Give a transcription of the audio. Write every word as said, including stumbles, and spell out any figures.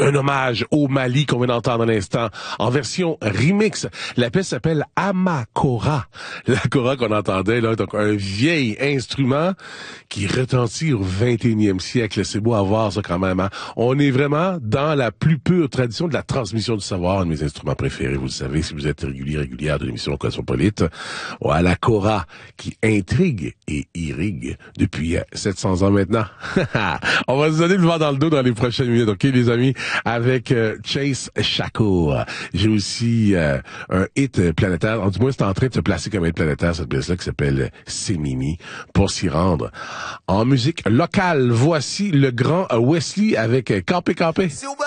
un hommage au Mali qu'on vient d'entendre à l'instant, en version remix. La pièce s'appelle Amakora. La kora qu'on entendait, là, donc un vieil instrument qui retentit au vingt et unième siècle. C'est beau à voir, ça, quand même, hein? On est vraiment dans la plus pure tradition de la transmission du savoir, un de mes instruments préférés, vous le savez, si vous êtes régulier, régulière de l'émission Cosmopolite. Voilà, la kora qui intrigue et irrigue depuis sept cents ans maintenant. On va se donner le vent dans le dos dans les prochaines minutes, ok, les amis, avec euh, Chase Shakur. J'ai aussi euh, un hit planétaire, du moins c'est en train de se placer comme hit planétaire, cette pièce-là qui s'appelle C'est Mimi, pour s'y rendre. En musique locale, voici le grand Wesley avec Campé Campé.